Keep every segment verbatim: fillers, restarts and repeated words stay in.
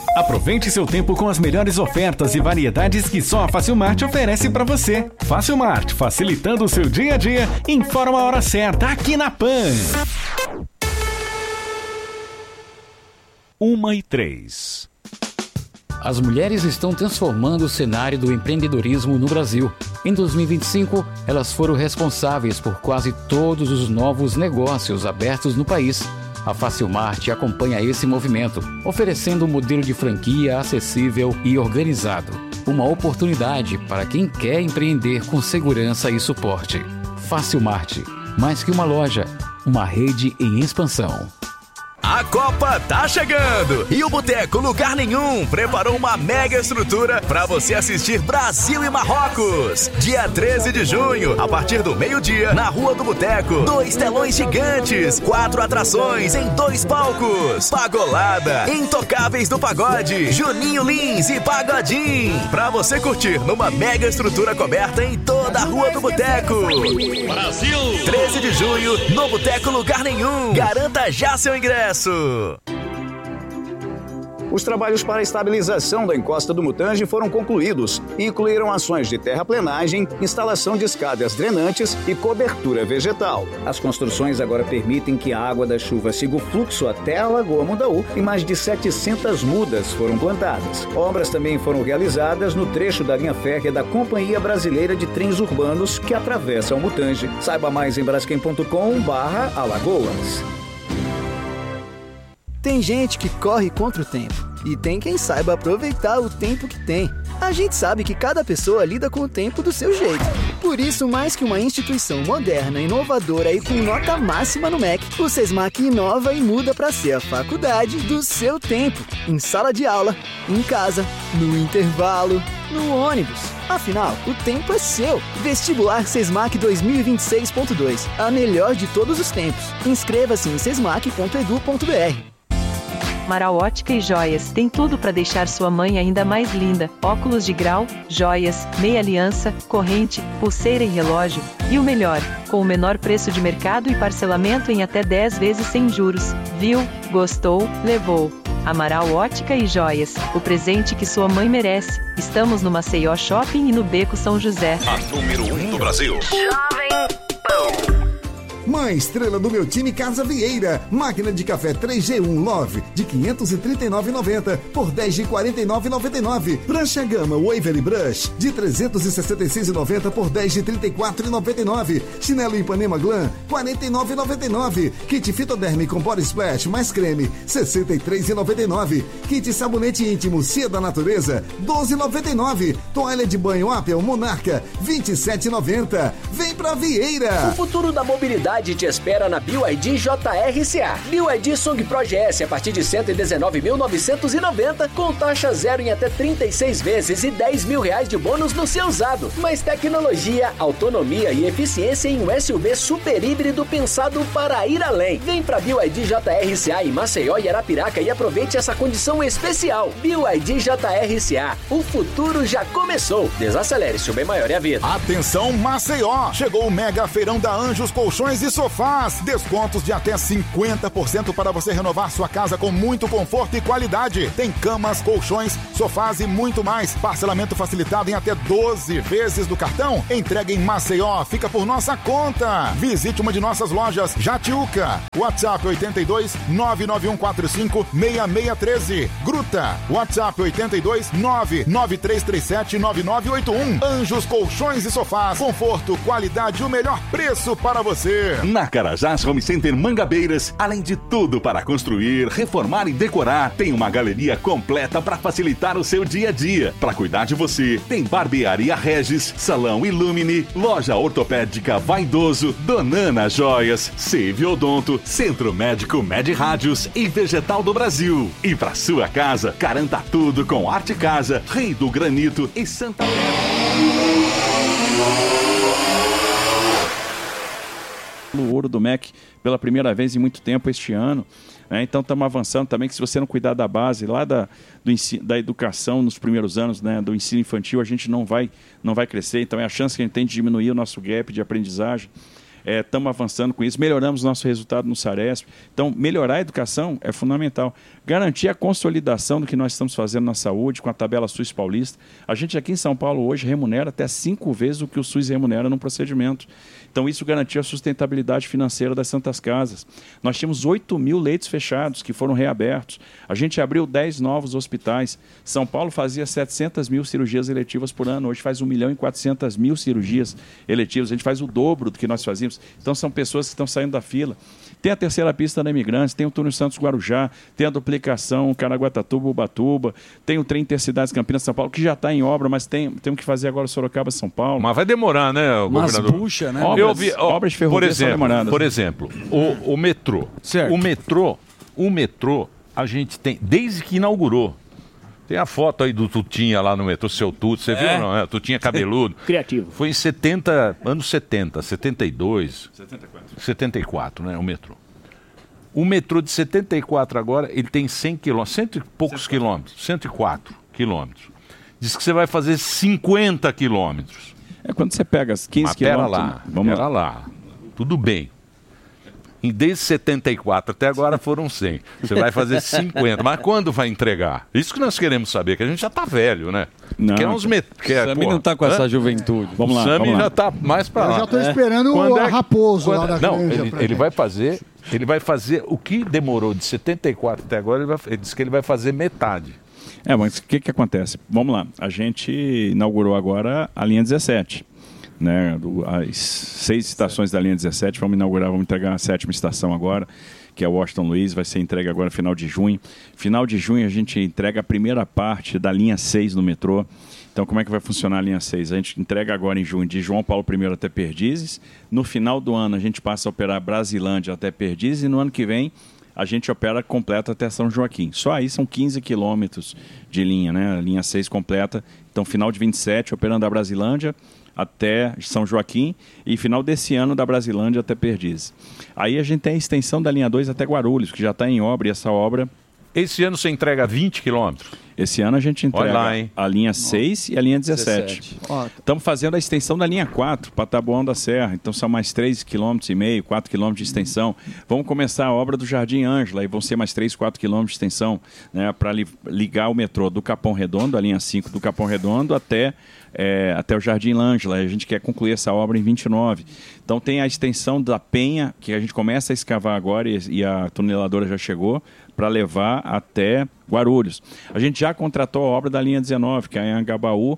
Aproveite seu tempo com as melhores ofertas e variedades que só a Facilmart oferece para você. Facilmart, facilitando o seu dia a dia. Informa a hora certa aqui na Pan. Uma e três. As mulheres estão transformando o cenário do empreendedorismo no Brasil. Em dois mil e vinte e cinco, elas foram responsáveis por quase todos os novos negócios abertos no país. A Facilmart acompanha esse movimento, oferecendo um modelo de franquia acessível e organizado. Uma oportunidade para quem quer empreender com segurança e suporte. Facilmart, mais que uma loja, uma rede em expansão. A Copa tá chegando e o Boteco Lugar Nenhum preparou uma mega estrutura para você assistir Brasil e Marrocos. Dia treze de junho, a partir do meio-dia, na Rua do Boteco. Dois telões gigantes, quatro atrações em dois palcos. Pagolada, Intocáveis do Pagode, Juninho Lins e Pagodinho. Pra você curtir numa mega estrutura coberta em toda a Rua do Boteco. Brasil! treze de junho, no Boteco Lugar Nenhum. Garanta já seu ingresso. Os trabalhos para a estabilização da encosta do Mutange foram concluídos e incluíram ações de terraplenagem, instalação de escadas drenantes e cobertura vegetal. As construções agora permitem que a água da chuva siga o fluxo até a Lagoa Mundaú e mais de setecentas mudas foram plantadas. Obras também foram realizadas no trecho da linha férrea da Companhia Brasileira de Trens Urbanos que atravessa o Mutange. Saiba mais em braskem ponto com barra Alagoas. Tem gente que corre contra o tempo e tem quem saiba aproveitar o tempo que tem. A gente sabe que cada pessoa lida com o tempo do seu jeito. Por isso, mais que uma instituição moderna, inovadora e com nota máxima no M E C, o SESMAC inova e muda para ser a faculdade do seu tempo. Em sala de aula, em casa, no intervalo, no ônibus. Afinal, o tempo é seu. Vestibular SESMAC dois mil e vinte e seis ponto dois. A melhor de todos os tempos. Inscreva-se em sesmac ponto edu ponto br. Amaral Ótica e Joias tem tudo para deixar sua mãe ainda mais linda. Óculos de grau, joias, meia aliança, corrente, pulseira e relógio. E o melhor, com o menor preço de mercado e parcelamento em até dez vezes sem juros. Viu? Gostou? Levou. Amaral Ótica e Joias, o presente que sua mãe merece. Estamos no Maceió Shopping e no Beco São José. A número um do Brasil. Jovem Pan. Mãe estrela do meu time Casa Vieira. Máquina de café três G um Love de quinhentos e trinta e nove reais e noventa centavos por dez de quarenta e nove reais e noventa e nove centavos. Prancha Gama Waverly Brush de trezentos e sessenta e seis reais e noventa centavos por dez de trinta e quatro reais e noventa e nove centavos. Chinelo Ipanema Glam quarenta e nove reais e noventa e nove centavos. Kit Fitoderme com Body Splash mais creme sessenta e três reais e noventa e nove centavos. Kit Sabonete Íntimo Cia da Natureza doze reais e noventa e nove centavos. Toalha de banho Apple Monarca vinte e sete reais e noventa centavos. Vem pra Vieira. O futuro da mobilidade te espera na B Y D J R C A. B Y D Sung Pro G S a partir de cento e dezenove mil novecentos e noventa com taxa zero em até trinta e seis vezes e dez mil reais de bônus no seu usado. Mais tecnologia, autonomia e eficiência em um S U V super híbrido pensado para ir além. Vem pra B Y D J R C A em Maceió e Arapiraca e aproveite essa condição especial. B Y D J R C A. O futuro já começou. Desacelere, seu bem maior é a vida. Atenção Maceió! Chegou o mega feirão da Anjos Colchões e Sofás. Descontos de até cinquenta por cento para você renovar sua casa com muito conforto e qualidade. Tem camas, colchões, sofás e muito mais. Parcelamento facilitado em até doze vezes do cartão. Entrega em Maceió. Fica por nossa conta. Visite uma de nossas lojas. Jatiuca. WhatsApp oito dois nove nove um quatro cinco seis seis um três. Gruta. WhatsApp oito dois nove nove três três sete nove nove oito um. Anjos Colchões e Sofás. Conforto, qualidade e o melhor preço para você. Na Carajás Home Center Mangabeiras, além de tudo para construir, reformar e decorar, tem uma galeria completa para facilitar o seu dia a dia. Para cuidar de você, tem Barbearia Regis, Salão Illumine, Loja Ortopédica Vaidoso, Donana Joias, Save Odonto, Centro Médico Med Rádios e Vegetal do Brasil. E para sua casa, garanta tudo com Arte Casa, Rei do Granito e Santa O ouro do M E C pela primeira vez em muito tempo este ano, né? Então estamos avançando também, que se você não cuidar da base lá da, do ensino, da educação nos primeiros anos, né, do ensino infantil, a gente não vai, não vai crescer. Então é a chance que a gente tem de diminuir o nosso gap de aprendizagem. estamos é, avançando com isso, melhoramos nosso resultado no Saresp. Então, melhorar a educação é fundamental. Garantir a consolidação do que nós estamos fazendo na saúde, com a tabela SUS paulista. A gente aqui em São Paulo hoje remunera até cinco vezes o que o SUS remunera num procedimento. Então, isso garantiu a sustentabilidade financeira das Santas Casas. Nós tínhamos oito mil leitos fechados que foram reabertos. A gente abriu dez novos hospitais. São Paulo fazia setecentas mil cirurgias eletivas por ano. Hoje faz um milhão e quatrocentas mil cirurgias eletivas. A gente faz o dobro do que nós fazíamos. Então, são pessoas que estão saindo da fila. Tem a terceira pista da Imigrantes, tem o túnel Santos-Guarujá, tem a duplicação Caraguatatuba-Ubatuba, tem o trem Intercidades Campinas-São Paulo, que já está em obra, mas tem, temos que fazer agora Sorocaba-São Paulo. Mas vai demorar, né, governador? Mas puxa, né? Obras, Eu vi, ó, obras ferroviárias por exemplo, são demoradas. Por exemplo, o, o metrô. Certo. O metrô, o metrô, a gente tem, desde que inaugurou, tem a foto aí do Tutinha lá no metrô, seu Tuto, você é. viu não? É, Tutinha cabeludo. Criativo. Foi em setenta, anos setenta, setenta e dois. setenta e quatro. setenta e quatro, né, o metrô. O metrô de setenta e quatro agora, ele tem cem quilômetros, cento e poucos quilômetros, cento e quatro quilômetros. Diz que você vai fazer cinquenta quilômetros. É quando você pega as quinze Mas pera quilômetros. lá, Vamos pera lá. lá. Tudo bem. E desde setenta e quatro até agora foram cem. Você vai fazer cinquenta. Mas quando vai entregar? Isso que nós queremos saber, que a gente já tá velho, né? Não, quer uns met... quer, o Sami não tá com essa juventude. Vamos lá, o Sami vamos lá. já tá mais pra lá. Eu já tô É. esperando Quando o é- Raposo quando- lá da Não, granja ele, pra ele gente. vai fazer, ele vai fazer o que demorou de setenta e quatro até agora, ele, vai, ele disse que ele vai fazer metade. É, mas o que, que acontece? Vamos lá, a gente inaugurou agora a linha dezessete. Né, do, as seis estações da linha dezessete, vamos inaugurar, vamos entregar a sétima estação agora, que é o Washington Luiz, vai ser entregue agora no final de junho. Final de junho a gente entrega a primeira parte da linha seis no metrô. Então, como é que vai funcionar a linha seis? A gente entrega agora em junho de João Paulo I até Perdizes. No final do ano a gente passa a operar Brasilândia até Perdizes e no ano que vem a gente opera completa até São Joaquim. Só aí são quinze quilômetros de linha, né? A linha seis completa. Então, final de vinte e sete, operando a Brasilândia até São Joaquim e final desse ano da Brasilândia até Perdizes. Aí a gente tem a extensão da linha dois até Guarulhos, que já está em obra, e essa obra... Esse ano você entrega vinte quilômetros? Esse ano a gente entrega lá, hein? a linha seis e a linha dezessete. Estamos fazendo a extensão da linha quatro para Taboão da Serra, então são mais três vírgula cinco quilômetros, quatro quilômetros de extensão. Vamos começar a obra do Jardim Ângela, e vão ser mais três, quatro quilômetros de extensão, né, para li ligar o metrô do Capão Redondo, a linha cinco do Capão Redondo, até, é, até o Jardim Ângela. A gente quer concluir essa obra em vinte e nove. Então tem a extensão da Penha, que a gente começa a escavar agora, e, e a tuneladora já chegou, para levar até Guarulhos. A gente já contratou a obra da linha dezenove, que é em Angabaú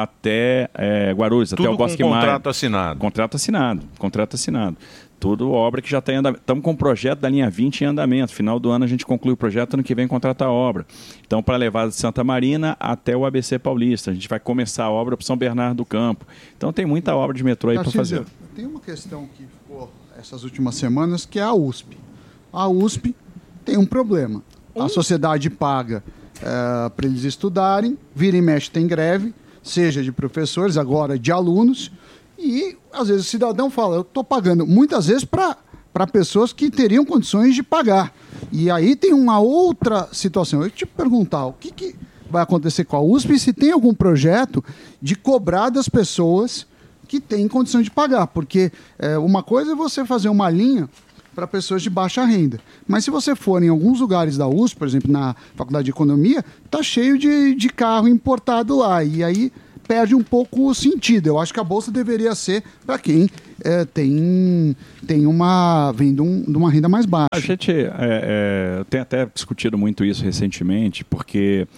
até é, Guarulhos, Tudo até o Bosque com Maia. contrato assinado. Contrato assinado, contrato assinado. Tudo obra que já está em andamento. Estamos com o projeto da linha vinte em andamento. Final do ano a gente conclui o projeto, ano que vem contrata a obra. Então, para levar de Santa Marina até o A B C Paulista. A gente vai começar a obra para São Bernardo do Campo. Então, tem muita obra de metrô aí para fazer. Tem uma questão que ficou essas últimas semanas, que é a U S P. A U S P tem um problema. A sociedade paga uh, para eles estudarem, vira e mexe tem greve, seja de professores, agora de alunos, e às vezes o cidadão fala, eu estou pagando, muitas vezes para pessoas que teriam condições de pagar. E aí tem uma outra situação. Eu te perguntar, o que, que vai acontecer com a U S P, se tem algum projeto de cobrar das pessoas que têm condições de pagar, porque é, uma coisa é você fazer uma linha para pessoas de baixa renda. Mas se você for em alguns lugares da U S P, por exemplo, na Faculdade de Economia, tá cheio de, de carro importado lá. E aí perde um pouco o sentido. Eu acho que a Bolsa deveria ser para quem é, tem, tem uma, vem de, um, de uma renda mais baixa. A gente é, é, tem até discutido muito isso recentemente, porque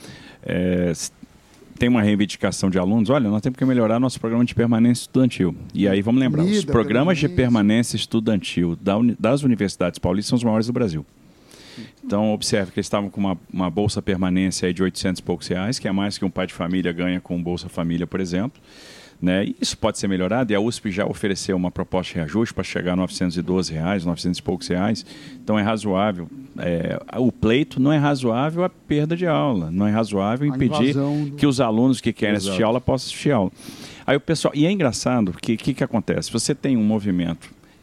é, tem uma reivindicação de alunos, olha, nós temos que melhorar nosso programa de permanência estudantil. E aí, vamos lembrar, Comida, os programas de permanência. permanência estudantil da uni, das universidades paulistas são os maiores do Brasil. Então, observe que eles estavam com uma, uma bolsa permanência aí de oitocentos e poucos reais, que é mais que um pai de família ganha com Bolsa Família, por exemplo. Né? E isso pode ser melhorado, e a U S P já ofereceu uma proposta de reajuste para chegar a novecentos e doze reais, novecentos e poucos reais. Então é razoável. É, o pleito não é razoável a perda de aula, não é razoável impedir do... que os alunos que querem Exato. assistir aula possam assistir aula. Aí o pessoal, e é engraçado, porque o que, que acontece? Você tem um movimento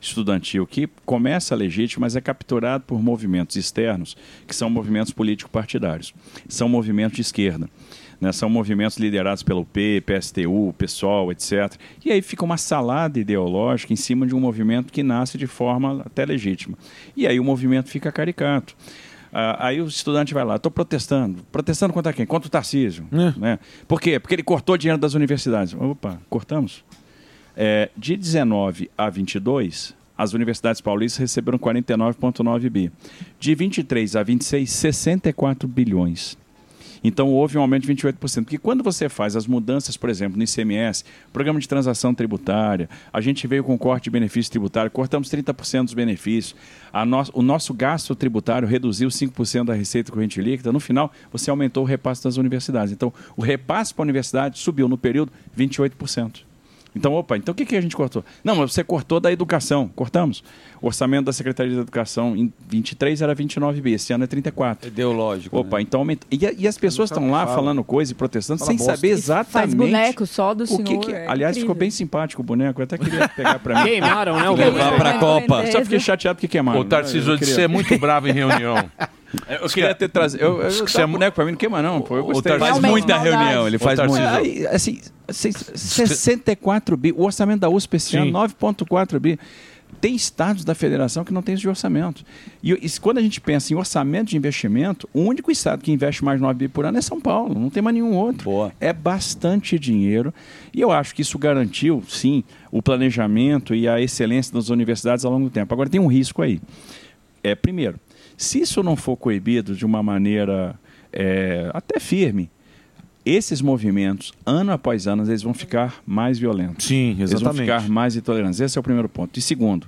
estudantil que começa legítimo, mas é capturado por movimentos externos, que são movimentos político-partidários. São movimentos de esquerda. Né, são movimentos liderados pelo P, P S T U, PSOL, etcétera. E aí fica uma salada ideológica em cima de um movimento que nasce de forma até legítima. E aí o movimento fica caricato. Ah, aí o estudante vai lá, estou protestando. Protestando contra quem? Contra o Tarcísio. É. Né? Por quê? Porque ele cortou dinheiro das universidades. Opa, cortamos? É, de dezenove a vinte e dois, as universidades paulistas receberam quarenta e nove vírgula nove bi. De vinte e três a vinte e seis, sessenta e quatro bilhões. Então, houve um aumento de vinte e oito por cento. Porque quando você faz as mudanças, por exemplo, no I C M S, Programa de Transação Tributária, a gente veio com corte de benefício tributário, cortamos trinta por cento dos benefícios, a no, o nosso gasto tributário reduziu cinco por cento da receita corrente líquida, no final, você aumentou o repasse das universidades. Então, o repasse para a universidade subiu no período vinte e oito por cento. Então, opa, então o que, que a gente cortou? Não, mas você cortou da educação. Cortamos. O orçamento da Secretaria de Educação em vinte e três era vinte e nove bi, esse ano é trinta e quatro. Ideológico. Opa, né? Então aumenta. E, e as pessoas estão lá fala. falando coisa e protestando Fala sem bosta. saber exatamente. Faz boneco só do o senhor. que que... É Aliás, incrível. ficou bem simpático o boneco. Eu até queria pegar pra mim. Queimaram, né? O levar pra Copa. Só fiquei chateado porque queimaram. Ô, Tarcísio, Eu queria- você é muito bravo em reunião. Eu queria ter trazido. Eu, eu, Você é eu boneco pra mim não queima, não. Pô, eu gostei. Ele faz muita reunião, ele faz muito. Aí, assim, seis- sessenta e quatro bi. O orçamento da U S P esse ano, nove vírgula quatro bi. Tem estados da federação que não tem esse de orçamento. E, e quando a gente pensa em orçamento de investimento, o único estado que investe mais nove bi por ano é São Paulo. Não tem mais nenhum outro. Boa. É bastante dinheiro. E eu acho que isso garantiu, sim, o planejamento e a excelência das universidades ao longo do tempo. Agora, tem um risco aí. É, primeiro, se isso não for coibido de uma maneira é, até firme, esses movimentos, ano após ano, eles vão ficar mais violentos. Sim, Eles vão exatamente. ficar mais intolerantes. Esse é o primeiro ponto. E segundo,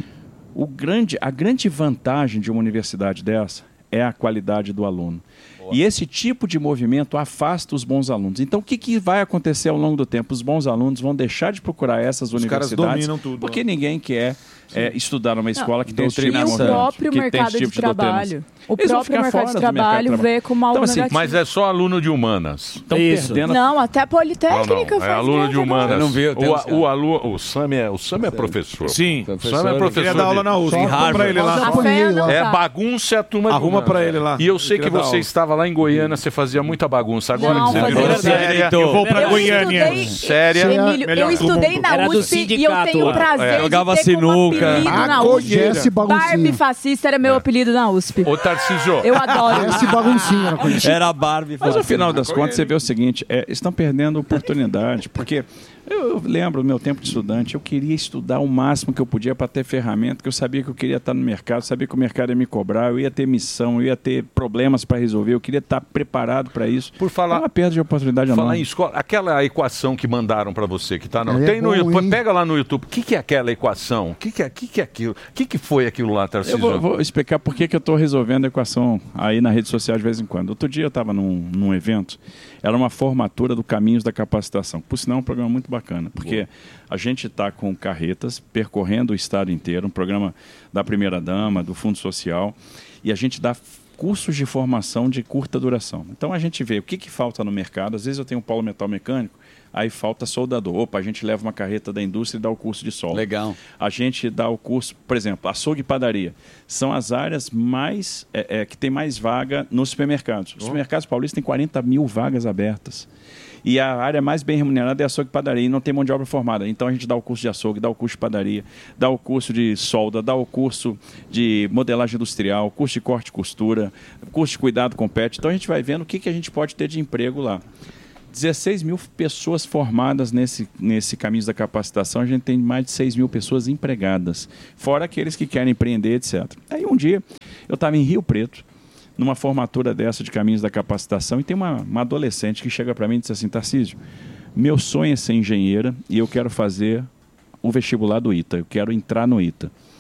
o grande, a grande vantagem de uma universidade dessa é a qualidade do aluno. E esse tipo de movimento afasta os bons alunos. Então, o que, que vai acontecer ao longo do tempo? Os bons alunos vão deixar de procurar essas Os caras universidades dominam tudo, porque né? ninguém quer é, estudar numa escola que Não, tem esse tipo de E o movimento, próprio que tem mercado esse tipo de doutrinação. trabalho. O Eles vão próprio ficar mercado fora de do mercado trabalho de vê como algo Então, assim, negativo. mas é só aluno de humanas. Estão Isso. perdendo. Não, até Politécnica Não, não, é faz aluno de greve humanas. agora. Eu não vi, eu tenho o, o, alu, o Sam é, o Sam é professor. Sim. O Sam é professor. Queria dar aula de- na U S P. Em Arruma pra ele lá. A Fé não É tá. bagunça é a turma de Arruma humanas. pra ele lá. E eu sei Eu que queria dar você aula. estava lá em Goiânia, você fazia muita bagunça. Agora Não, que você fazia virou nada. séria. Eu vou pra Eu Goiânia. estudei- Séria. Emílio, Melhor eu do estudei mundo. na Era do U S P e eu sindicato tenho o lá. prazer É. Jogava de ter como sinuca. apelido na Ah, U S P. Jesse Baguncinha. Barbie fascista era meu apelido na U S P. Ô, Tarcísio. Eu adoro. Esse baguncinha era conhecido. Era a Barbie. Mas no final das contas, você vê o seguinte, é, estão perdendo oportunidade, porque eu, eu lembro do meu tempo de estudante, eu queria estudar o máximo que eu podia para ter ferramenta, que eu sabia que eu queria estar no mercado, sabia que o mercado ia me cobrar, eu ia ter missão, eu ia ter problemas para resolver, eu queria estar preparado para isso. Por falar- É uma perda de oportunidade Falar enorme. em escola, aquela equação que mandaram pra você, que tá no, Aí é tem no bom, YouTube, hein? pega lá no YouTube, o que, que é aquela equação? O que, que, é, que, que é aquilo? O que, que foi aquilo lá, Tarcísio? Eu vou, vou explicar por que que eu estou resolvendo a equação aí na rede social de vez em quando. Outro dia eu estava num, num evento, era uma formatura do Caminhos da Capacitação. Por sinal, é um programa muito bacana, porque a gente está com carretas percorrendo o estado inteiro, um programa da primeira-dama, do Fundo Social, e a gente dá cursos de formação de curta duração. Então a gente vê o que, que falta no mercado. Às vezes eu tenho um polo metal mecânico, aí falta soldador. Opa, a gente leva uma carreta da indústria e dá o curso de solda. Legal. A gente dá o curso, por exemplo, açougue e padaria. São as áreas mais é, é, que tem mais vaga nos supermercados. Os supermercados paulistas têm quarenta mil vagas abertas. E a área mais bem remunerada é açougue e padaria, e não tem mão de obra formada. Então a gente dá o curso de açougue, dá o curso de padaria, dá o curso de solda, dá o curso de modelagem industrial, curso de corte e costura, curso de cuidado com pet. Então a gente vai vendo o que, que a gente pode ter de emprego lá. dezesseis mil pessoas formadas nesse, nesse caminho da capacitação, a gente tem mais de seis mil pessoas empregadas, fora aqueles que querem empreender, etcétera. Aí um dia eu estava em Rio Preto, numa formatura dessa de caminhos da capacitação, e tem uma, uma adolescente que chega para mim e diz assim: Tarcísio, meu sonho é ser engenheira e eu quero fazer o vestibular do I T A, eu quero entrar no I T A.